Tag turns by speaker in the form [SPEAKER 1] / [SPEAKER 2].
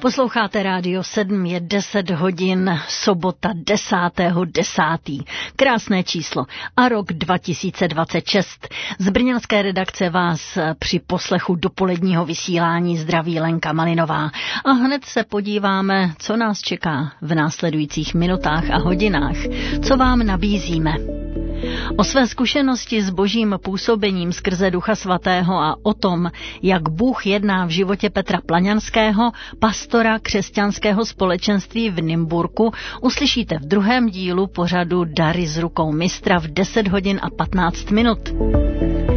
[SPEAKER 1] Posloucháte Rádio 7, je 10 hodin, sobota 10.10. Krásné číslo a rok 2026. Z brněnské redakce vás při poslechu dopoledního vysílání zdraví Lenka Malinová. A hned se podíváme, co nás čeká v následujících minutách a hodinách, co vám nabízíme. O své zkušenosti s božím působením skrze Ducha Svatého a o tom, jak Bůh jedná v životě Petra Plaňanského, pastora křesťanského společenství v Nymburku, uslyšíte v druhém dílu pořadu Dary z rukou mistra v 10 hodin a 15 minut.